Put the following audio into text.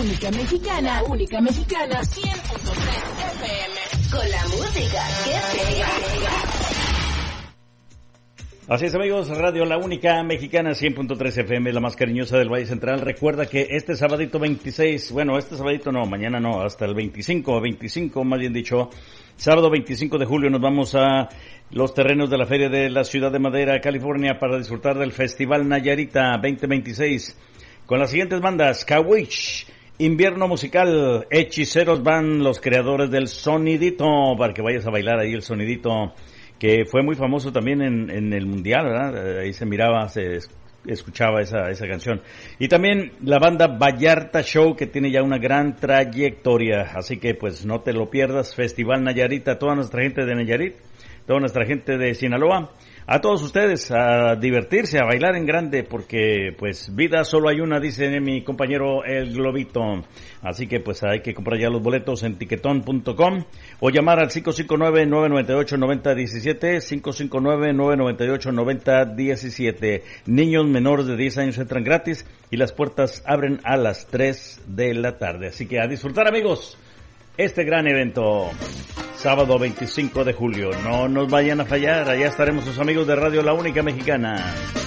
única mexicana, 100.3 FM. Con la música que pega. Así es, amigos, Radio La Única Mexicana 100.3 FM, la más cariñosa del Valle Central. Recuerda que este sabadito 26, mañana no, hasta el 25 más bien dicho, sábado 25 de julio nos vamos a los terrenos de la Feria de la Ciudad de Madera, California, para disfrutar del Festival Nayarita 2026 con las siguientes bandas: Kawich, Invierno Musical, Hechiceros Band, los creadores del sonidito, para que vayas a bailar ahí el sonidito, que fue muy famoso también en el Mundial, ¿verdad? Ahí se miraba, se escuchaba esa canción. Y también la banda Vallarta Show, que tiene ya una gran trayectoria, así que pues no te lo pierdas. Festival Nayarita, toda nuestra gente de Nayarit, toda nuestra gente de Sinaloa, a todos ustedes a divertirse, a bailar en grande, porque pues vida solo hay una, dice mi compañero El Globito. Así que pues hay que comprar ya los boletos en tiquetón.com o llamar al 559-998-9017, 559-998-9017. Niños menores de 10 años entran gratis y las puertas abren a las 3 de la tarde. Así que a disfrutar, amigos, este gran evento. Sábado 25 de julio, no nos vayan a fallar, allá estaremos sus amigos de Radio La Única Mexicana.